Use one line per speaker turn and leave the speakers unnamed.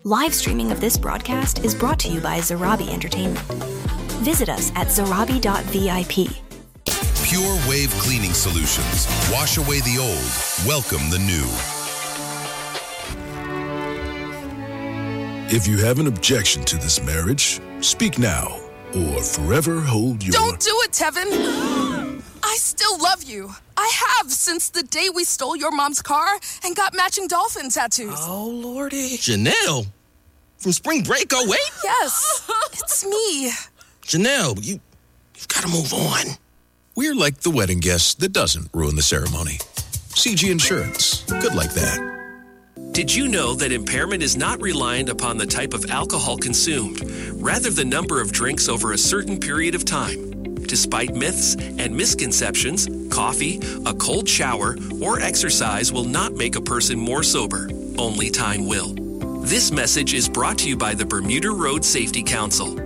Live streaming of this broadcast is brought to you by Zarabi Entertainment. Visit us at zarabi.vip.
Pure Wave Cleaning Solutions. Wash away the old. Welcome the new.
If you have an objection to this marriage, speak now or forever hold your...
Don't do it, Tevin! I still love you. I have since the day we stole your mom's car and got matching dolphin tattoos.
Oh, Lordy. Janelle? From Spring Break 08?
Yes, it's me.
Janelle, you've got to move on.
We're like the wedding guest that doesn't ruin the ceremony. CG Insurance. Good like that.
Did you know that impairment is not reliant upon the type of alcohol consumed, rather the number of drinks over a certain period of time? Despite myths and misconceptions, coffee, a cold shower, or exercise will not make a person more sober. Only time will. This message is brought to you by the Bermuda Road Safety Council.